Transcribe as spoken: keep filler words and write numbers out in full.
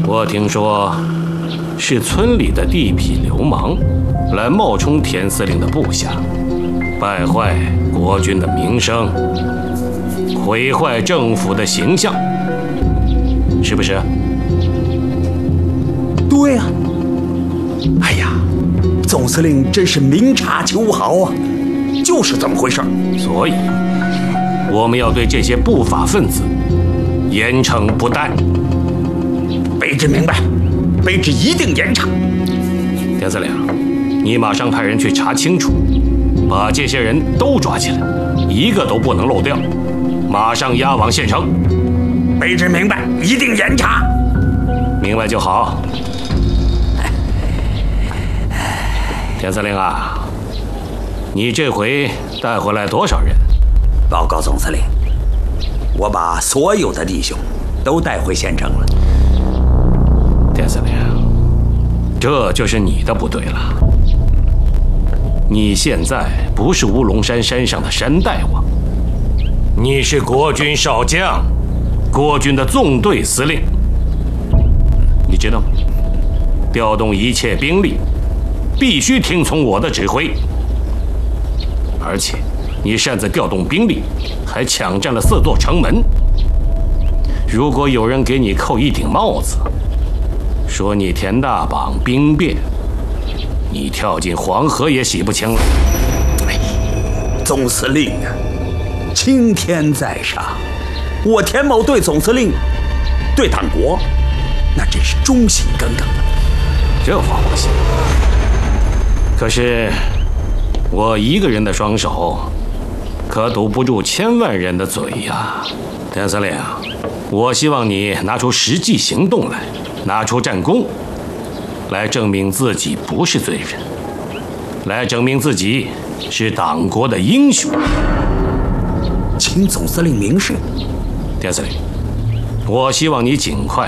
我听说是村里的地痞流氓来冒充田司令的部下，败坏国军的名声，毁坏政府的形象，是不是？ 对呀、啊。哎呀，总司令真是明察秋毫啊，就是这么回事。 所以，我们要对这些不法分子严惩不贷。 卑职明白，卑职一定严惩。 田司令，你马上派人去查清楚，把这些人都抓起来，一个都不能漏掉，马上押往县城。 卑职明白，一定严查。 明白就好。田司令啊，你这回带回来多少人？ 报告总司令，我把所有的弟兄都带回县城了。 田司令，这就是你的不对了。你现在不是乌龙山山上的山大王，你是国军少将，国军的纵队司令。你知道吗？调动一切兵力，必须听从我的指挥。而且，你擅自调动兵力，还抢占了四座城门。如果有人给你扣一顶帽子，说你田大绑兵变，你跳进黄河也洗不清了。 哎，总司令啊，青天在上，我田某对总司令、对党国，那真是忠心耿耿的。 这话我信。可是，我一个人的双手，可堵不住千万人的嘴呀，田司令，我希望你拿出实际行动来。拿出战功，来证明自己不是罪人，来证明自己是党国的英雄。 请总司令明示。 田司令，我希望你尽快